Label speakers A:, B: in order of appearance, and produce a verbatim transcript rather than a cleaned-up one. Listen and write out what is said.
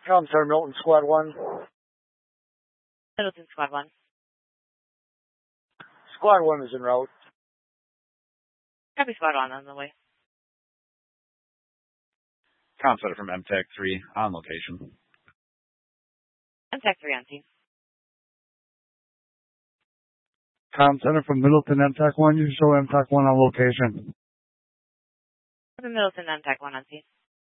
A: Com Center Milton Squad one.
B: Middleton Squad one.
A: Squad one is en route.
B: Copy Squad one on the way.
C: Com Center from M TAC three on location.
B: M TAC three on scene.
D: Com Center from Middleton M TAC one, you show M TAC one on location.
B: Middleton M TAC one on scene.